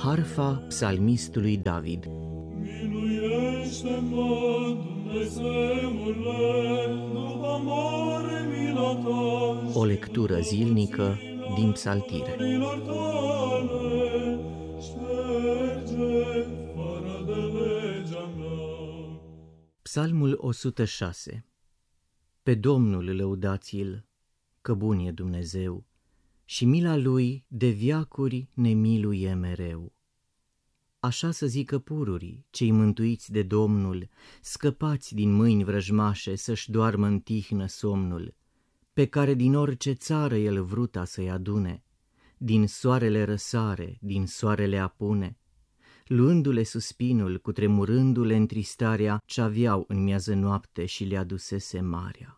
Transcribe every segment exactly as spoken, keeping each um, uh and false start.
Harfa psalmistului David. Miluiește-mă, Dumnezeule, după mare mila ta. O lectură zilnică din Psaltire. Milor tale, șterge fără de legea mea. Psalmul o sută șase. Pe Domnul lăudați-l, că bun e Dumnezeu, și mila lui de veacuri ne miluie mereu. Așa să zică pururii, cei mântuiți de Domnul, scăpați din mâini vrăjmașe să-și doarmă în tihnă somnul, pe care din orice țară el vruta să-i adune, din soarele răsare, din soarele apune, luându-le suspinul, cutremurându-le întristarea ce-aveau în miază noapte și le adusese marea.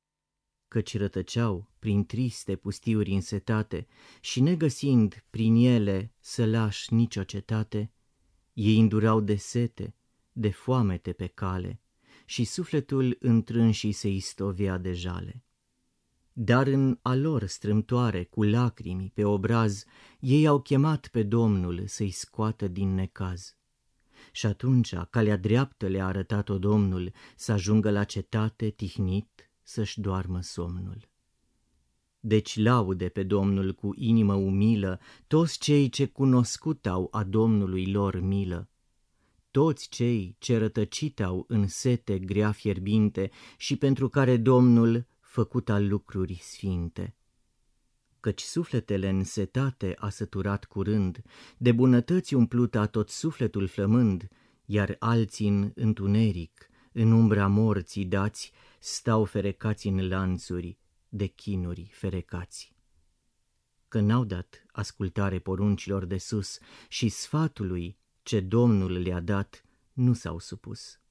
Căci rătăceau prin triste pustiuri însetate și negăsind prin ele să lași nicio cetate, ei îndurau de sete, de foamete pe cale și sufletul întrânșii se istovea de jale. Dar în a lor strâmtoare, cu lacrimi pe obraz, ei au chemat pe Domnul să-i scoată din necaz. Și atunci calea dreaptă le-a arătat-o Domnul, să ajungă la cetate tihnit să-și doarmă somnul. Deci laude pe Domnul cu inimă umilă toți cei ce cunoscut au a Domnului lor milă, toți cei ce rătăcit au în sete grea fierbinte și pentru care Domnul făcut a lucruri sfinte. Căci sufletele însetate a săturat curând, de bunătăți umplut a tot sufletul flămând, iar alții în întuneric, în umbra morții dați, stau ferecați în lanțuri, de chinuri ferecați. Că n-au dat ascultare poruncilor de sus și sfatului ce Domnul le-a dat, nu s-au supus.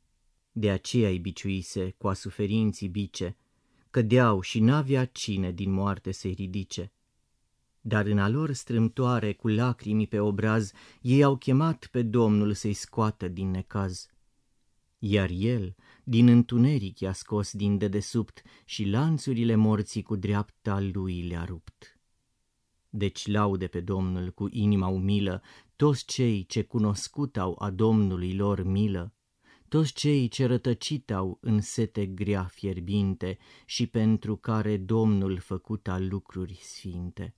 De aceea-i biciuise cu a suferinții bice, cădeau și n-avea cine din moarte să-i ridice. Dar în a lor strâmtoare, cu lacrimi pe obraz, ei au chemat pe Domnul să-i scoată din necaz. Iar el din întuneric i-a scos din dedesubt și lanțurile morții cu dreapta lui le-a rupt. Deci laude pe Domnul cu inima umilă toți cei ce cunoscut au a Domnului lor milă, toți cei ce rătăcit au în sete grea fierbinte și pentru care Domnul făcut a lucruri sfinte.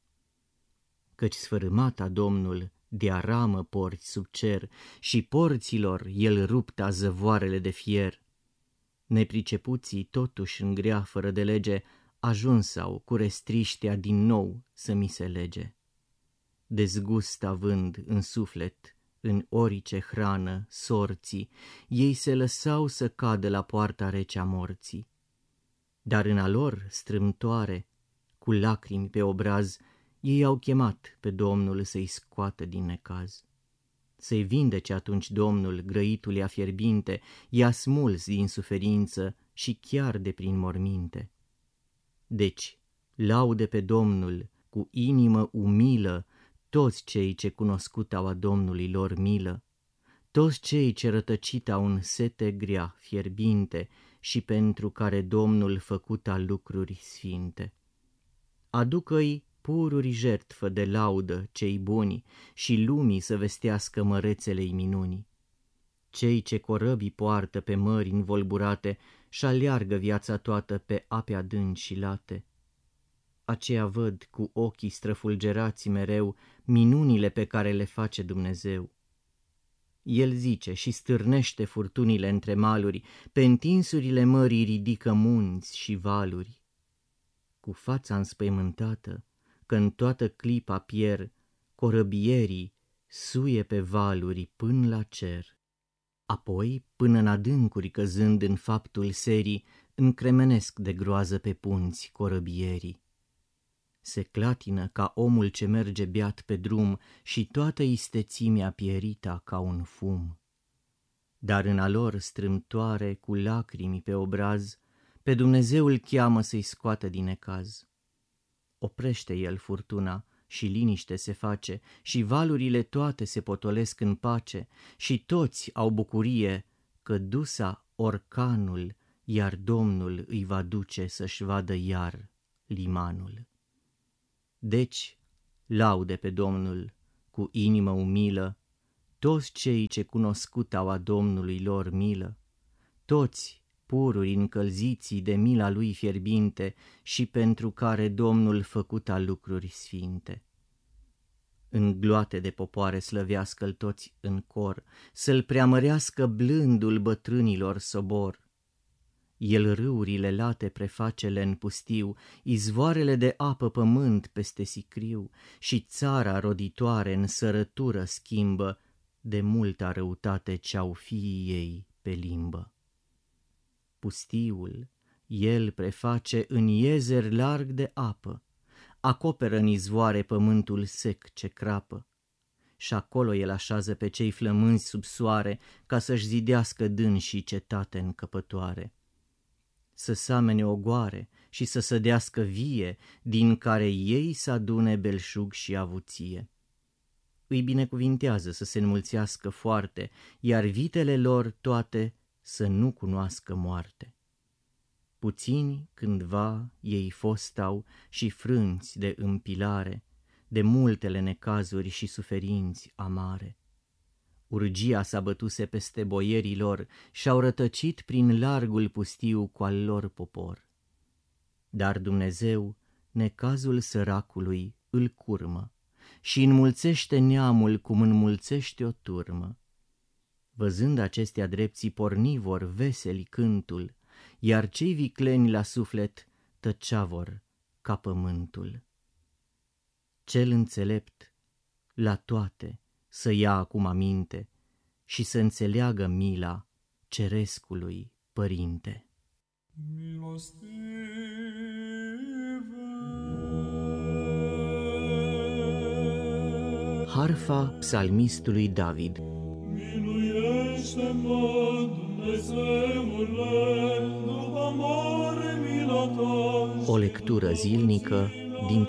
Căci sfărâmat a Domnul de aramă porți sub cer și porților el rupta zăvoarele de fier. Nepricepuții totuși în grea fără de lege ajunsau cu restriștea din nou să mi se lege. Dezgust având în suflet, în orice hrană, sorții, ei se lăsau să cadă la poarta rece a morții. Dar în a lor strâmtoare, cu lacrimi pe obraz, ei au chemat pe Domnul să-i scoată din necaz. Să-i vindece atunci Domnul grăitulea fierbinte, i-a smuls din suferință și chiar de prin morminte. Deci, laude pe Domnul cu inimă umilă toți cei ce cunoscut au a Domnului lor milă, toți cei ce rătăcit au în sete grea fierbinte și pentru care Domnul făcut a lucruri sfinte. Aducă-i pururi jertfă de laudă cei buni și lumii să vestească mărețele-i minuni. Cei ce corăbii poartă pe mări învolburate și aleargă viața toată pe ape adânci și late. Aceia văd cu ochii străfulgerați mereu minunile pe care le face Dumnezeu. El zice și stârnește furtunile între maluri, pe întinsurile mării ridică munți și valuri. Cu fața înspăimântată, că în toată clipa pier, corăbierii suie pe valuri până la cer. Apoi, până în adâncuri căzând în faptul serii, încremenesc de groază pe punți corăbierii. Se clatină ca omul ce merge beat pe drum și toată istețimea pierita ca un fum. Dar în a lor strâmtoare, cu lacrimi pe obraz, pe Dumnezeu îl cheamă să-i scoată din necaz. Oprește el furtuna și liniște se face și valurile toate se potolesc în pace și toți au bucurie că dusa orcanul, iar Domnul îi va duce să-și vadă iar limanul. Deci, laude pe Domnul cu inimă umilă, toți cei ce cunoscut au a Domnului lor milă, toți pururi încălziții de mila lui fierbinte și pentru care Domnul făcuta lucruri sfinte. În gloate de popoare slăvească-l toți în cor, să-l preamărească blândul bătrânilor sobor. El râurile late prefacele în pustiu, izvoarele de apă pământ peste sicriu și țara roditoare în sărătură schimbă de multa răutate ce-au fiii ei pe limbă. Pustiul el preface în iezer larg de apă, acoperă în izvoare pământul sec ce crapă, și acolo el așează pe cei flămânzi sub soare ca să-și zidească dânsii cetate încăpătoare. Să samene ogoare și să sădească vie, din care ei să adune belșug și avuție. Îi binecuvintează să se înmulțească foarte, iar vitele lor toate să nu cunoască moarte. Puțini cândva ei fostau și frânți de împilare, de multele necazuri și suferinți amare. Urgia s-a bătuse peste boierii lor și-au rătăcit prin largul pustiu cu al lor popor. Dar Dumnezeu necazul săracului îl curmă și înmulțește neamul cum înmulțește o turmă. Văzând acestea drepții porni vor veseli cântul, iar cei vicleni la suflet tăcea vor ca pământul. Cel înțelept la toate să ia acum aminte și să înțeleagă mila cerescului Părinte. Milostive. Harfa psalmistului David. Miluiește-mă, Dumnezeule, după mare mila ta. O lectură zilnică dintr-un